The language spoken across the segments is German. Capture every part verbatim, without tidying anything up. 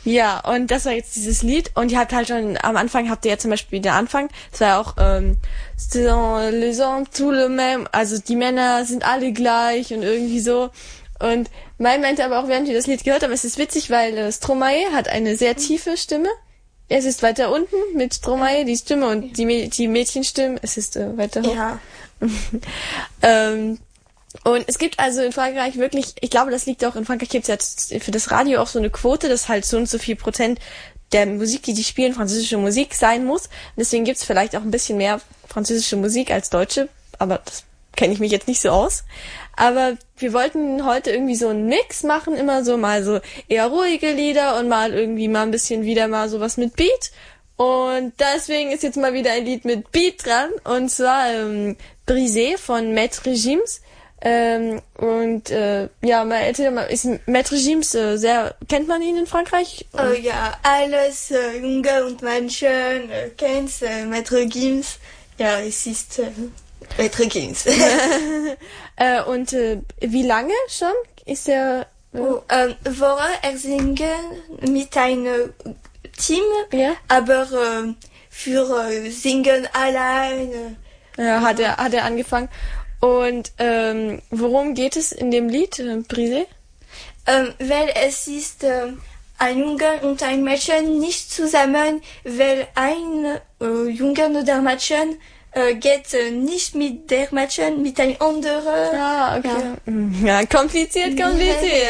Ja, und das war jetzt dieses Lied. Und ihr habt halt schon, am Anfang habt ihr ja zum Beispiel den Anfang, das war ja auch, ähm, c'est dans les hommes tout le même, also die Männer sind alle gleich und irgendwie so. Und Mai meinte aber auch, während wir das Lied gehört haben, es ist witzig, weil äh, Stromae hat eine sehr tiefe Stimme. Es ist weiter unten mit Stromae, die Stimme, und die, Mä- die Mädchenstimmen, es ist äh, weiter hoch. Ja. ähm, und es gibt also in Frankreich wirklich, ich glaube, das liegt auch in Frankreich, gibt es jetzt für das Radio auch so eine Quote, dass halt so und so viel Prozent der Musik, die die spielen, französische Musik sein muss. Und deswegen gibt es vielleicht auch ein bisschen mehr französische Musik als deutsche, aber das kenne ich mich jetzt nicht so aus. Aber wir wollten heute irgendwie so einen Mix machen, immer so mal so eher ruhige Lieder und mal irgendwie mal ein bisschen wieder mal sowas mit Beat. Und deswegen ist jetzt mal wieder ein Lied mit Beat dran, und zwar ähm, Brisé von Maître Gims. Ähm, und äh, ja, mal erzähl mal, ist Maître Gims äh, sehr, kennt man ihn in Frankreich? Oh ja, alles äh, Junge und Mädchen äh, kennt äh, Maître Gims. Ja, es ist äh, Maître Gims. äh, und äh, wie lange schon ist er? Äh, oh, ähm, Woran er singen mit einem Team, ja? aber äh, für äh, Singen allein. Ja, hat er, hat er angefangen. Und ähm, worum geht es in dem Lied, äh, Brisé? Ähm, weil es ist äh, ein Junge und ein Mädchen nicht zusammen, weil ein äh, Junge oder Mädchen äh, geht äh, nicht mit der Mädchen, mit ein anderer. Ah, okay. Ja, ja, kompliziert, kompliziert.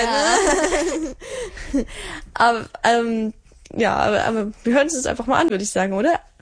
Ja. Ne? aber, ähm, ja, aber, aber wir hören es uns einfach mal an, würde ich sagen, oder?